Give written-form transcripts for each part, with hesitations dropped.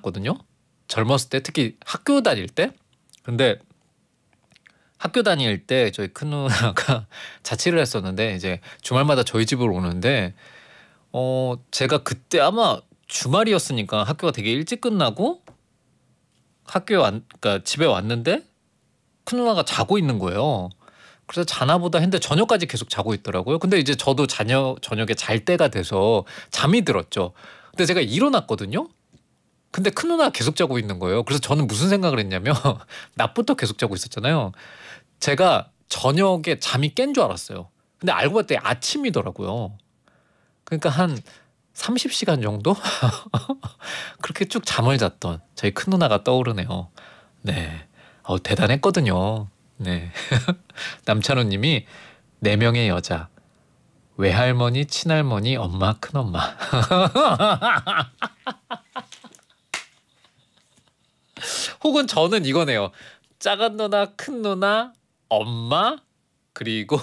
일어났거든요. 젊었을 때, 특히 학교 다닐 때. 근데 학교 다닐 때 저희 큰 누나가 자취를 했었는데 이제 주말마다 저희 집으로 오는데 제가 그때 아마 주말이었으니까 학교가 되게 일찍 끝나고 그러니까 집에 왔는데 큰 누나가 자고 있는 거예요. 그래서 자나 보다 했는데 저녁까지 계속 자고 있더라고요. 근데 이제 저도 저녁에 잘 때가 돼서 잠이 들었죠. 근데 제가 일어났거든요. 근데 큰 누나가 계속 자고 있는 거예요. 그래서 저는 무슨 생각을 했냐면 낮부터 계속 자고 있었잖아요. 제가 저녁에 잠이 깬 줄 알았어요. 근데 알고 봤더니 아침이더라고요. 그러니까 한 30시간 정도? 그렇게 쭉 잠을 잤던 저희 큰 누나가 떠오르네요. 네. 대단했거든요. 네. 남찬호 님이 4명의 여자. 외할머니, 친할머니, 엄마, 큰엄마. 혹은 저는 이거네요. 작은 누나, 큰 누나, 엄마, 그리고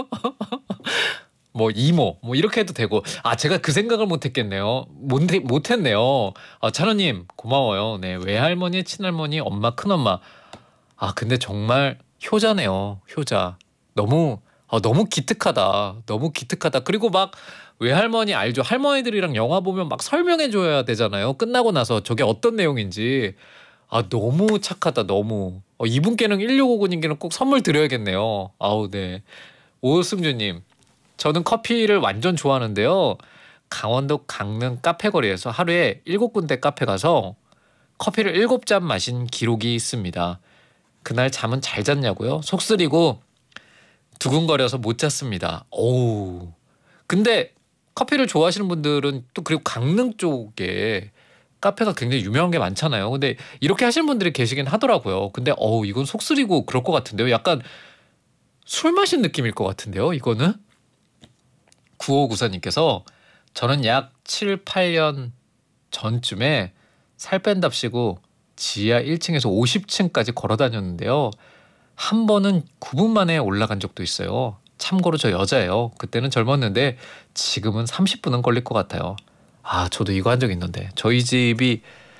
뭐 이모 뭐 이렇게 해도 되고. 제가 그 생각을 못했겠네요. 못했네요. 찬호님 고마워요. 네, 외할머니, 친할머니, 엄마, 큰엄마. 근데 정말 효자네요. 효자. 너무 기특하다. 너무 기특하다. 그리고 막 외할머니 알죠? 할머니들이랑 영화 보면 막 설명해 줘야 되잖아요. 끝나고 나서 저게 어떤 내용인지. 너무 착하다. 너무. 이분께는 1659님께는 꼭 선물 드려야겠네요. 네. 오승주님. 저는 커피를 완전 좋아하는데요. 강원도 강릉 카페거리에서 하루에 7군데 카페 가서 커피를 7잔 마신 기록이 있습니다. 그날 잠은 잘 잤냐고요? 속 쓰리고 두근거려서 못 잤습니다. 근데 커피를 좋아하시는 분들은 또 그리고 강릉 쪽에 카페가 굉장히 유명한 게 많잖아요. 근데 이렇게 하시는 분들이 계시긴 하더라고요. 근데 이건 속 쓰리고 그럴 것 같은데요. 약간 술 마신 느낌일 것 같은데요. 이거는 9594님께서 저는 약 7, 8년 전쯤에 살 뺀답시고 지하 1층에서 50층까지 걸어 다녔는데요. 한 번은 9분 만에 올라간 적도 있어요. 참고로 저 여자예요. 그때는 젊었는데 지금은 30분은 걸릴 것 같아요. 저도 이거 한 적 있는데 저희 집이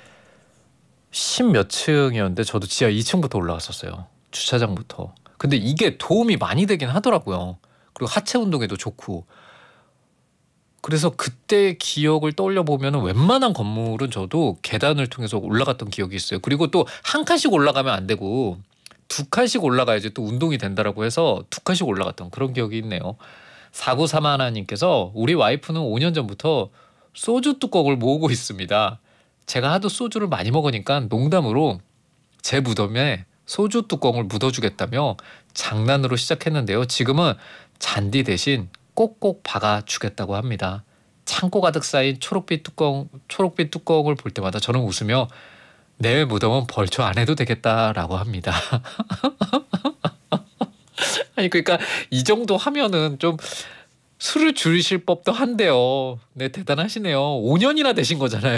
10몇 층이었는데 저도 지하 2층부터 올라갔었어요. 주차장부터. 근데 이게 도움이 많이 되긴 하더라고요. 그리고 하체 운동에도 좋고. 그래서 그때 기억을 떠올려 보면 웬만한 건물은 저도 계단을 통해서 올라갔던 기억이 있어요. 그리고 또 한 칸씩 올라가면 안 되고 2칸씩 올라가야지 또 운동이 된다라고 해서 2칸씩 올라갔던 그런 기억이 있네요. 4931님께서 우리 와이프는 5년 전부터 소주 뚜껑을 모으고 있습니다. 제가 하도 소주를 많이 먹으니까 농담으로 제 무덤에 소주 뚜껑을 묻어주겠다며 장난으로 시작했는데요. 지금은 잔디 대신 꼭꼭 박아주겠다고 합니다. 창고 가득 쌓인 초록빛 뚜껑을 볼 때마다 저는 웃으며 내 무덤은 벌초 안 해도 되겠다라고 합니다. 그러니까 이 정도 하면은 좀 술을 줄이실 법도 한데요. 네, 대단하시네요. 5년이나 되신 거잖아요.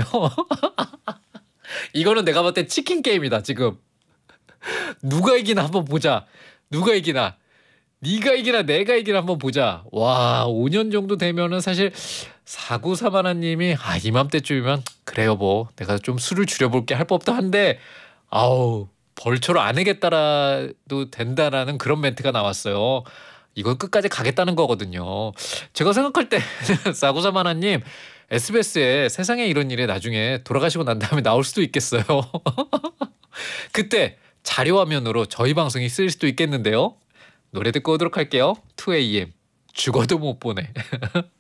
이거는 내가 봤을 때 치킨 게임이다 지금. 누가 이기나 한번 보자. 누가 이기나. 네가 이기나 내가 이기나 한번 보자. 와, 5년 정도 되면은 사실 4931님이 이맘때쯤이면 그래요 뭐 내가 좀 술을 줄여볼게 할 법도 한데 벌초로 안 하겠다라도 된다라는 그런 멘트가 나왔어요. 이건 끝까지 가겠다는 거거든요. 제가 생각할 때 4931님 SBS에 세상에 이런 일에 나중에 돌아가시고 난 다음에 나올 수도 있겠어요. 그때 자료화면으로 저희 방송이 쓰일 수도 있겠는데요. 노래 듣고 오도록 할게요. 2AM 죽어도 못 보내.